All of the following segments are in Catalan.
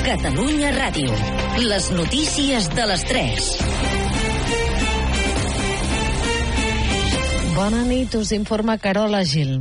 Catalunya Ràdio. Les notícies de les 3. Bona nit, us informa Carola Gil.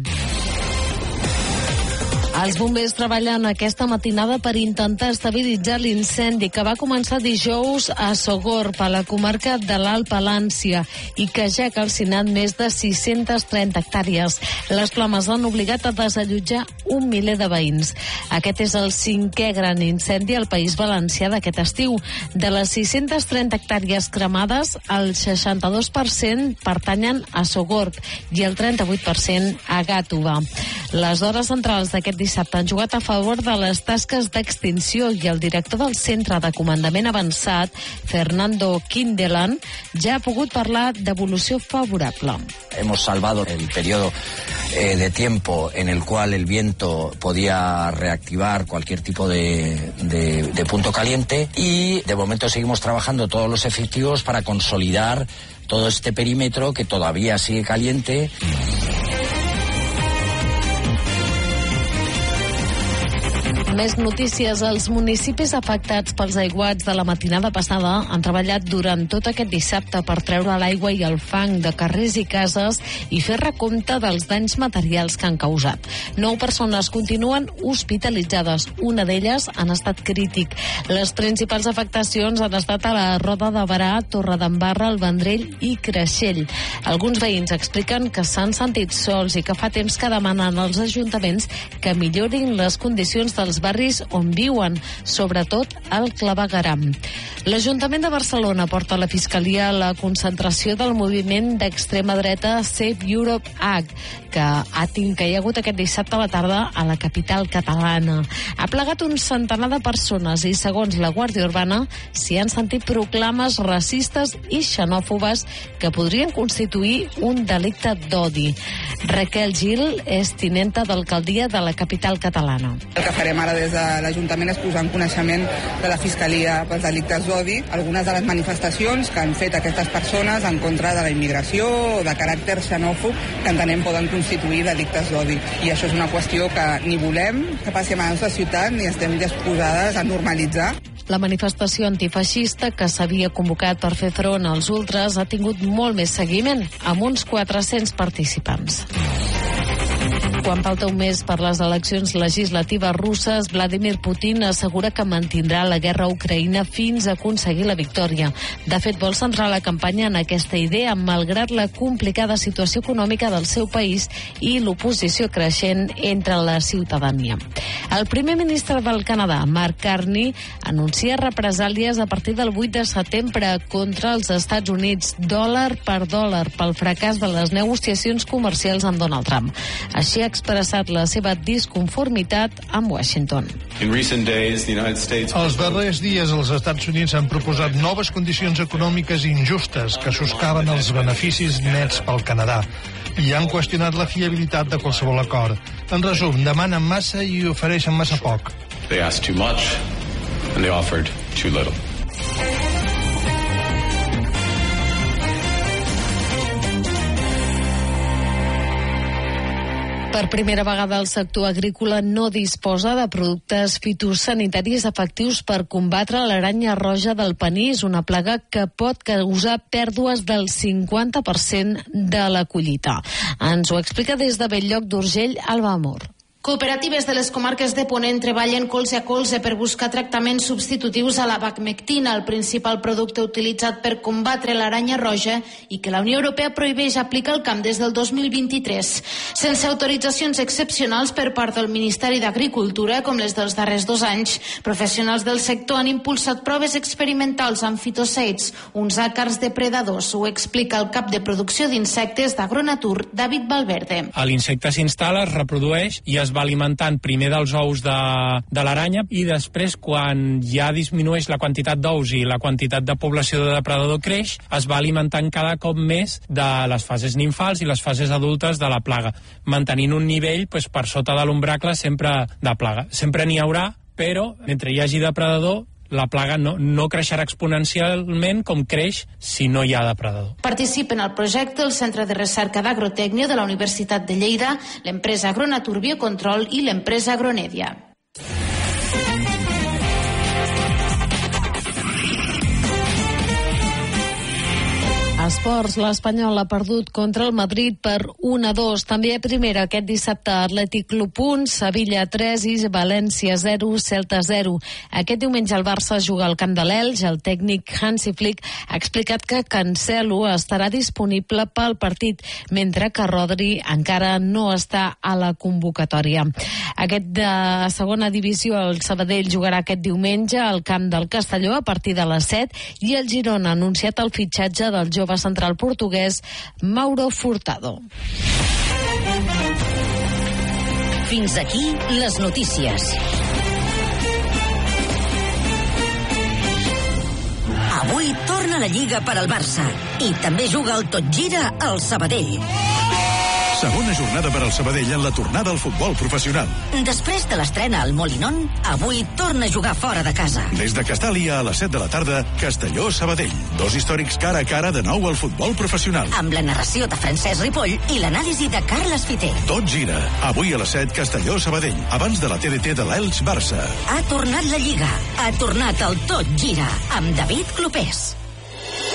Els bombers treballen aquesta matinada per intentar estabilitzar l'incendi que va començar dijous a Sogorb, a la comarca de l'Alt Palància, i que ja ha calcinat més de 630 hectàrees. Les flames han obligat a desallotjar un miler de veïns. Aquest és el 5è gran incendi al País Valencià d'aquest estiu. De les 630 hectàrees cremades, el 62% pertanyen a Sogorb i el 38% a Gàtova. Les hores centrals d'aquest dissabte han jugat a favor de les tasques d'extinció i el director del Centre de Comandament Avançat, Fernando Quindelan, ja ha pogut parlar d'evolució favorable. Hemos salvado el periodo de tiempo en el cual el viento podía reactivar cualquier tipo de punto caliente y de momento seguimos trabajando todos los efectivos para consolidar todo este perímetro que todavía sigue caliente. Més notícies. Els municipis afectats pels aiguats de la matinada passada han treballat durant tot aquest dissabte per treure l'aigua i el fang de carrers i cases i fer recompte dels danys materials que han causat. 9 persones continuen hospitalitzades. Una d'elles en estat crític. Les principals afectacions han estat a la Roda de Berà, Torredembarra, el Vendrell i Creixell. Alguns veïns expliquen que s'han sentit sols i que fa temps que demanen als ajuntaments que millorin les condicions dels barris on viuen, sobretot al clavegueram. L'Ajuntament de Barcelona porta a la Fiscalia la concentració del moviment d'extrema dreta Save Europe Hague, que hi ha hagut aquest dissabte a la tarda a la capital catalana. Ha plegat un centenar de persones i, segons la Guàrdia Urbana, s'hi han sentit proclames racistes i xenòfobes que podrien constituir un delicte d'odi. Raquel Gil és tinenta d'alcaldia de la capital catalana. El que farem ara des de l'Ajuntament és posar en coneixement de la Fiscalia pels delictes d'odi algunes de les manifestacions que han fet aquestes persones en contra de la immigració o de caràcter xenòfob que entenem poden constituir delictes d'odi. I això és una qüestió que ni volem que passi a la nostra ciutat ni estem disposades a normalitzar. La manifestació antifeixista que s'havia convocat per fer front als ultras ha tingut molt més seguiment, amb uns 400 participants. Quan falta un mes per les eleccions legislatives russes, Vladimir Putin assegura que mantindrà la guerra a Ucraïna fins a aconseguir la victòria. De fet, vol centrar la campanya en aquesta idea, malgrat la complicada situació econòmica del seu país i l'oposició creixent entre la ciutadania. El primer ministre del Canadà, Mark Carney, anuncia represàlies a partir del 8 de setembre contra els Estats Units, dòlar per dòlar, pel fracàs de les negociacions comercials amb Donald Trump. Així ha expressat la seva disconformitat amb Washington. Els darrers dies els Estats Units han proposat noves condicions econòmiques injustes que soscaven els beneficis nets pel Canadà i han qüestionat la fiabilitat de qualsevol acord. En resum, demanen massa i ofereixen massa poc. They asked too much and they offered too little. Per primera vegada el sector agrícola no disposa de productes fitosanitaris efectius per combatre l'aranya roja del panís, una plaga que pot causar pèrdues del 50% de la collita. Ens ho explica des de Bell-lloc d'Urgell, Alba Amor. Cooperatives de les comarques de Ponent treballen colze a colze per buscar tractaments substitutius a la bacmectina, el principal producte utilitzat per combatre l'aranya roja i que la Unió Europea prohibeix aplicar al camp des del 2023. Sense autoritzacions excepcionals per part del Ministeri d'Agricultura, com les dels darrers 2 anys, professionals del sector han impulsat proves experimentals amb fitosaids, uns àcars depredadors. Ho explica el cap de producció d'insectes d'Agronatur, David Valverde. L'insecte s'instal·la, es reprodueix i es va alimentant primer dels ous de l'aranya i després, quan ja disminueix la quantitat d'ous i la quantitat de població de depredador creix, es va alimentant cada cop més de les fases nimfals i les fases adultes de la plaga, mantenint un nivell per sota de l'umbracle sempre de plaga. Sempre n'hi haurà, però mentre hi hagi depredador, la plaga no creixerà exponencialment com creix si no hi ha depredador. Participen al projecte el Centre de Recerca d'Agrotècnia de la Universitat de Lleida, l'empresa Agronatur Biocontrol i l'empresa Agronedia. Esports, l'Espanyol ha perdut contra el Madrid per 1-2. També a primera aquest dissabte Atlètic Club 1, Sevilla 3 i València 0, Celta 0. Aquest diumenge el Barça juga al camp de l'Elx. El tècnic Hansi Flick ha explicat que Cancelo estarà disponible pel partit, mentre que Rodri encara no està a la convocatòria. Aquest de segona divisió, el Sabadell jugarà aquest diumenge al camp del Castelló a partir de les 7 i el Girona ha anunciat el fitxatge del jove central portuguès Mauro Furtado. Fins aquí les notícies. Avui torna la Lliga per al Barça i també juga el Tot Gira al Sabadell. Segona jornada per al Sabadell en la tornada al futbol professional. Després de l'estrena al Molinón, avui torna a jugar fora de casa. Des de Castàlia a les 7 de la tarda, Castelló-Sabadell. Dos històrics cara a cara de nou al futbol professional. Amb la narració de Francesc Ripoll i l'anàlisi de Carles Fiter. Tot gira. Avui a les 7, Castelló-Sabadell. Abans de la TDT de l'Elx-Barça. Ha tornat la Lliga. Ha tornat el Tot Gira. Amb David Clopés.